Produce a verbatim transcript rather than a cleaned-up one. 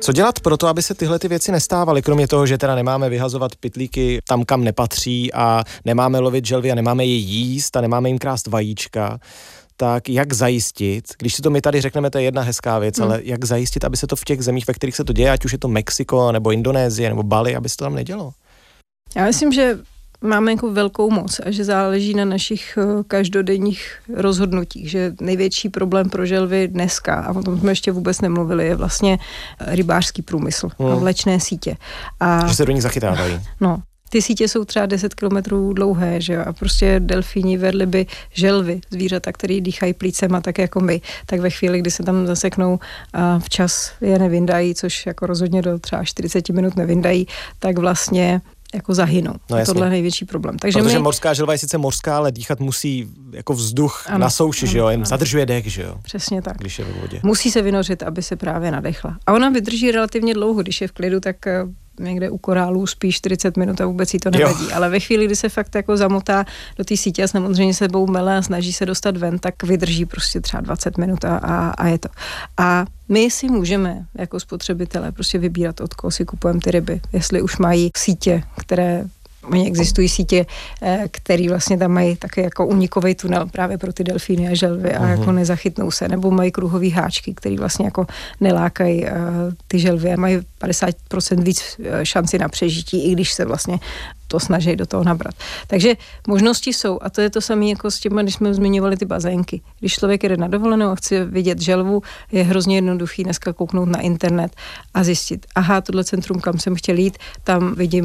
Co dělat pro to, aby se tyhle ty věci nestávaly, kromě toho, že teda nemáme vyhazovat pytlíky tam, kam nepatří a nemáme lovit želvy a nemáme je jíst a nemáme jim krást vajíčka, tak jak zajistit, když si to my tady řekneme, to je jedna hezká věc, hmm. ale jak zajistit, aby se to v těch zemích, ve kterých se to děje, ať už je to Mexiko, nebo Indonésie, nebo Bali, aby se to tam nedělo? Já myslím, že máme jako velkou moc a že záleží na našich každodenních rozhodnutích, že největší problém pro želvy dneska, a o tom jsme ještě vůbec nemluvili, je vlastně rybářský průmysl hmm. a vlečné sítě. A, že se do nich zachytávají. No. Ty sítě jsou třeba deset kilometrů dlouhé, že jo, a prostě delfíni, velryby, želvy, zvířata, které dýchají plícema tak jako my, tak ve chvíli, kdy se tam zaseknou a včas je nevyndají, což jako rozhodně do třeba čtyřicet minut nevyndají, tak vlastně jako zahynou. No, tohle je největší problém. Takže Protože my... mořská želva je sice mořská, ale dýchat musí jako vzduch ano, na souši, ano, že jo, jen ano. zadržuje dech, že jo. Přesně tak. Když je ve vodě. Musí se vynořit, aby se právě nadechla. A ona vydrží relativně dlouho, když je v klidu, tak někde u korálů spí čtyřicet minut a vůbec jí to nevadí. Ale ve chvíli, kdy se fakt jako zamotá do té sítě a samozřejmě sebou mele a snaží se dostat ven, tak vydrží prostě třeba dvacet minut a, a, a je to. A my si můžeme jako spotřebitelé prostě vybírat, od koho si kupujeme ty ryby. Jestli už mají sítě, které Oni existují sítě, které vlastně tam mají taky jako unikový tunel právě pro ty delfíny a želvy a uh-huh. jako nezachytnou se, nebo mají kruhový háčky, které vlastně jako nelákají uh, ty želvy a mají padesát procent víc šanci na přežití, i když se vlastně to snaží do toho nabrat. Takže možnosti jsou a to je to samé jako s těma, když jsme zmiňovali ty bazénky. Když člověk jede na dovolenou a chce vidět želvu, je hrozně jednoduchý dneska kouknout na internet a zjistit, aha, tohle centrum, kam jsem chtěl jít, tam vidím